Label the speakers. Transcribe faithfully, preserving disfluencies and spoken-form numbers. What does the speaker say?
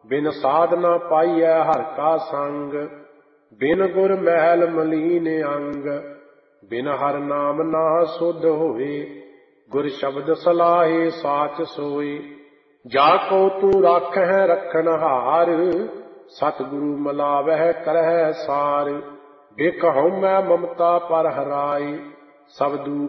Speaker 1: बिन साधना पाइयै हर का संग, बिन गुर महल मलीन अंग। बिन हर नाम ना सुध होए, गुर शब्द सलाहे साच सोए। जाको तू राखै रखनहार, सतगुरु मिलावै करै सार। बिक हउमै ममता पर हराए, सब दुख